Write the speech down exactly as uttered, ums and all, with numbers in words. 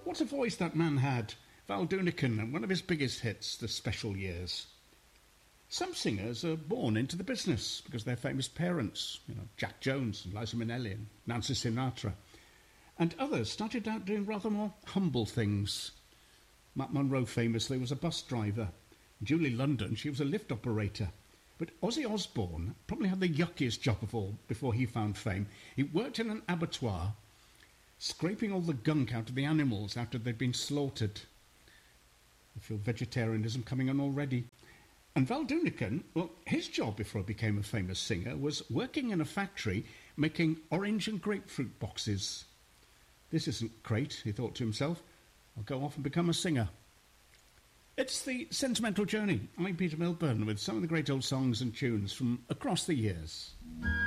What a voice that man had. Val Doonican and one of his biggest hits, The Special Years. Some singers are born into the business because they're famous parents, you know, Jack Jones and Liza Minnelli and Nancy Sinatra. And others started out doing rather more humble things. Matt Monro famously was a bus driver. Julie London, she was a lift operator. But Ozzy Osbourne probably had the yuckiest job of all before he found fame. He worked in an abattoir, scraping all the gunk out of the animals after they'd been slaughtered. I feel vegetarianism coming on already. And Val Doonican, well, his job before he became a famous singer was working in a factory making orange and grapefruit boxes. This isn't great, he thought to himself. I'll go off and become a singer. It's the Sentimental Journey. I'm Peter Milburn with some of the great old songs and tunes from across the years.